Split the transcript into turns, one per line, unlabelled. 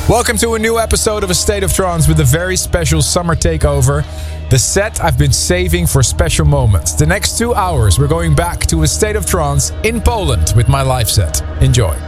Welcome to a new episode of A State of Trance with a very special summer takeover. The set I've been saving for special moments. The next 2 hours we're going back to A State of Trance in Poland with my live set. Enjoy.